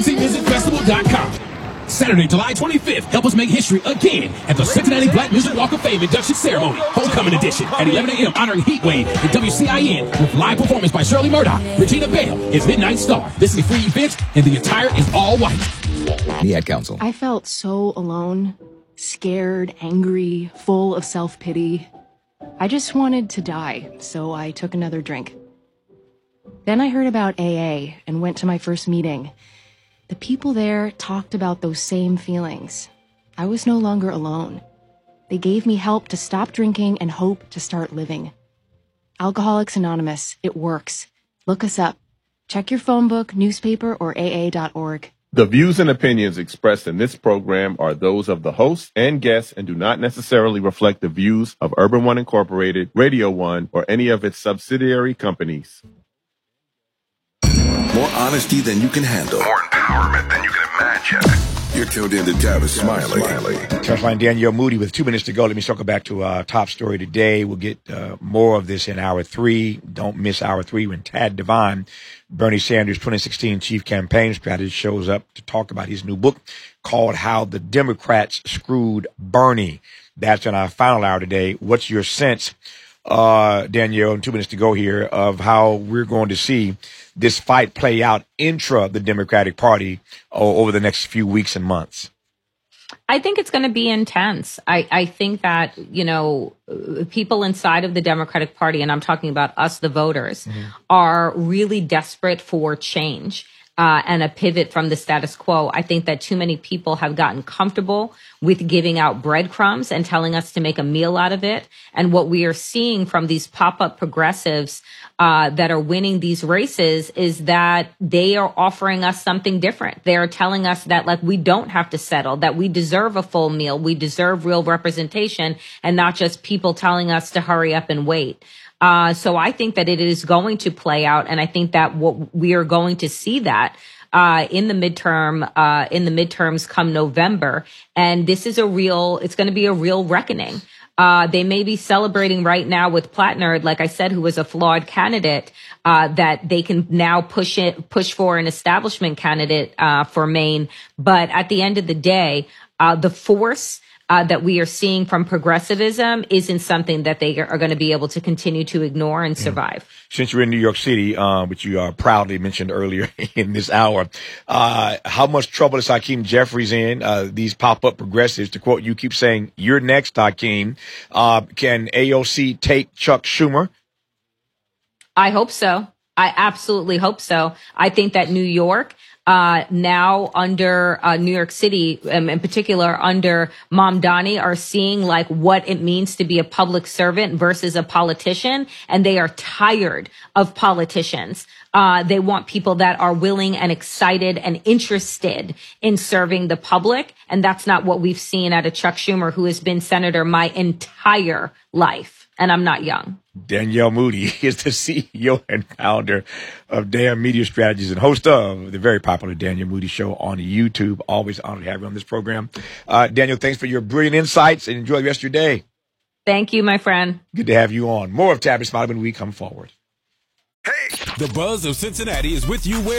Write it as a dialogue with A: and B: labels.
A: MusicFestival.com. Saturday, July 25th, help us make history again at the Cincinnati Black Music Walk of Fame induction ceremony, homecoming edition, at 11 a.m. honoring Heatwave and WCIN with live performance by Shirley Murdoch, Regina Bale, is Midnight Star. This is a free event, and the attire is all white.
B: The Ad Council.
C: I felt so alone, scared, angry, full of self-pity. I just wanted to die, so I took another drink. Then I heard about AA and went to my first meeting. The people there talked about those same feelings. I was no longer alone. They gave me help to stop drinking and hope to start living. Alcoholics Anonymous, it works. Look us up. Check your phone book, newspaper, or aa.org.
D: The views and opinions expressed in this program are those of the host and guests and do not necessarily reflect the views of Urban One Incorporated, Radio One, or any of its subsidiary companies.
E: More honesty than you can handle.
F: More empowerment than you can imagine.
E: You're tuned in to Tavis Smiley.
G: Touchline Danielle Moody with 2 minutes to go. Let me circle back to our top story today. We'll get more of this in hour 3. Don't miss hour 3 when Tad Devine, Bernie Sanders' 2016 chief campaign strategist, shows up to talk about his new book called How the Democrats Screwed Bernie. That's in our final hour today. What's your sense, Danielle, in 2 minutes to go here, of how we're going to see this fight play out intra the Democratic Party over the next few weeks and months?
H: I think it's going to be intense. I think that, people inside of the Democratic Party, and I'm talking about us, the voters, are really desperate for change. And a pivot from the status quo. I think that too many people have gotten comfortable with giving out breadcrumbs and telling us to make a meal out of it. And what we are seeing from these pop-up progressives that are winning these races is that they are offering us something different. They are telling us that, we don't have to settle, that we deserve a full meal, we deserve real representation, and not just people telling us to hurry up and wait. So I think that it is going to play out, and I think that what we are going to see that in the midterms come November, and this is it's going to be a real reckoning. They may be celebrating right now with Plattner, like I said, who was a flawed candidate, that they can now push for an establishment candidate for Maine. But at the end of the day, the force that we are seeing from progressivism isn't something that they are going to be able to continue to ignore and survive.
G: Since you're in New York City, which you proudly mentioned earlier in this hour, how much trouble is Hakeem Jeffries in? These pop-up progressives, to quote you, keep saying, "You're next, Hakeem." Can AOC take Chuck Schumer?
H: I hope so. I absolutely hope so. I think that New York, now under New York City, in particular under Mamdani, are seeing what it means to be a public servant versus a politician, and they are tired of politicians. They want people that are willing and excited and interested in serving the public, and that's not what we've seen out of Chuck Schumer, who has been senator my entire life, and I'm not young.
G: Danielle Moody is the CEO and founder of Damn Media Strategies and host of the very popular Danielle Moody Show on YouTube. Always honored to have you on this program. Danielle, thanks for your brilliant insights and enjoy the rest of your day.
H: Thank you, my friend.
G: Good to have you on. More of Tavis Smiley when we come forward.
F: Hey!
A: The buzz of Cincinnati is with you where